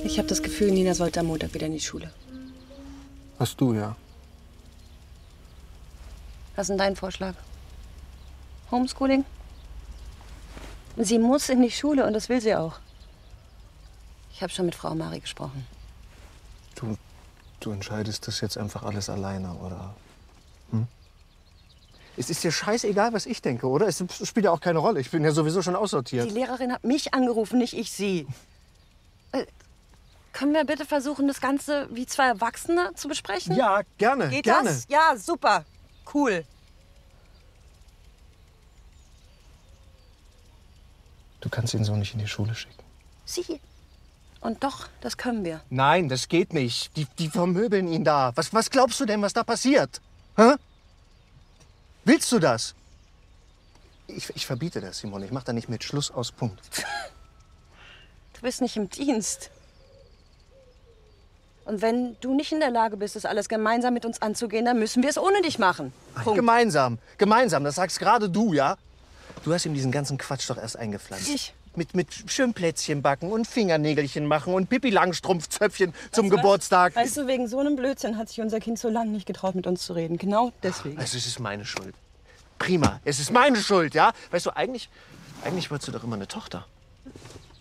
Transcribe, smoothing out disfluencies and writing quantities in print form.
Ich habe das Gefühl, Nina sollte am Montag wieder in die Schule. Hast du, ja. Was ist denn dein Vorschlag? Homeschooling? Sie muss in die Schule und das will sie auch. Ich habe schon mit Frau Mari gesprochen. Du entscheidest das jetzt einfach alles alleine, oder? Hm? Es ist dir scheißegal, was ich denke, oder? Es spielt ja auch keine Rolle. Ich bin ja sowieso schon aussortiert. Die Lehrerin hat mich angerufen, nicht ich sie. Können wir bitte versuchen, das Ganze wie zwei Erwachsene zu besprechen? Ja, gerne, Geht gerne. das? Ja, super. Cool. Du kannst ihn so nicht in die Schule schicken. Sie. Und doch, das können wir. Nein, das geht nicht. Die vermöbeln ihn da. Was glaubst du denn, was da passiert? Hä? Willst du das? Ich verbiete das, Simone. Ich mach da nicht mit. Schluss, aus, Punkt. Du bist nicht im Dienst. Und wenn du nicht in der Lage bist, das alles gemeinsam mit uns anzugehen, dann müssen wir es ohne dich machen. Punkt. Gemeinsam, das sagst gerade du, ja? Du hast ihm diesen ganzen Quatsch doch erst eingepflanzt. Ich? Mit schön Plätzchen backen und Fingernägelchen machen und Pippi Langstrumpfzöpfchen zum Geburtstag. Weißt du, wegen so einem Blödsinn hat sich unser Kind so lange nicht getraut, mit uns zu reden. Genau deswegen. Also es ist meine Schuld. Prima, es ist meine Schuld, ja? Weißt du, eigentlich wolltest du doch immer eine Tochter.